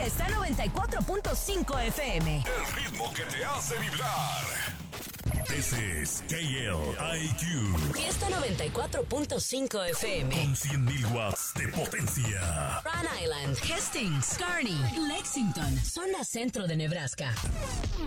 Fiesta 94.5 FM. El ritmo que te hace vibrar. This is KLIQ. Fiesta 94.5 FM. Con 100.000 watts de potencia. Rhode Island, Hastings, Kearney, Lexington, zona centro de Nebraska.